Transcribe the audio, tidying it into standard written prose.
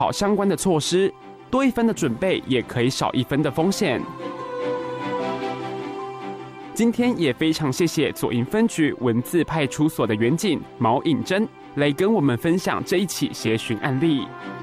好相关的措施，多一分的准备也可以少一分的风险。今天也非常谢谢左营分局文字派出所的员警毛颖珍来跟我们分享这一起协寻案例。